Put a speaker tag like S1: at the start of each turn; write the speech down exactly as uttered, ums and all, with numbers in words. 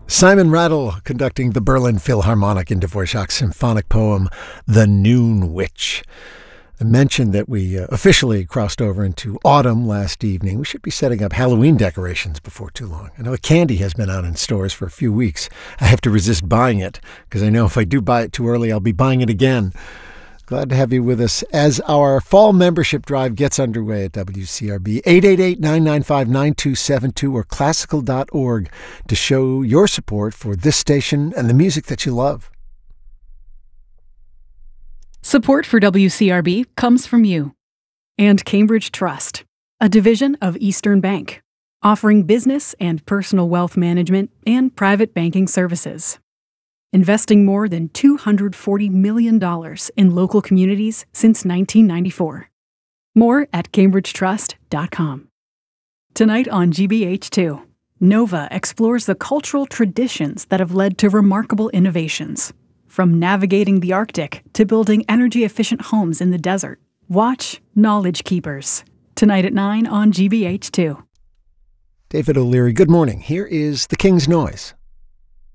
S1: Simon Rattle conducting the Berlin Philharmonic in Dvorak's symphonic poem, The Noon Witch. I mentioned that we uh, officially crossed over into autumn last evening. We should be setting up Halloween decorations before too long. I know a candy has been out in stores for a few weeks. I have to resist buying it because I know if I do buy it too early, I'll be buying it again. Glad to have you with us as our fall membership drive gets underway at W C R B. eight eight eight, nine nine five, nine two seven two or classical dot org to show your support for this station and the music that you love.
S2: Support for W C R B comes from you and Cambridge Trust, a division of Eastern Bank, offering business and personal wealth management and private banking services. Investing more than two hundred forty million dollars in local communities since nineteen ninety-four. More at cambridge trust dot com. Tonight on G B H two, Nova explores the cultural traditions that have led to remarkable innovations. From navigating the Arctic to building energy-efficient homes in the desert. Watch Knowledge Keepers. Tonight at nine on G B H two.
S1: David O'Leary, good morning. Here is The King's Noise.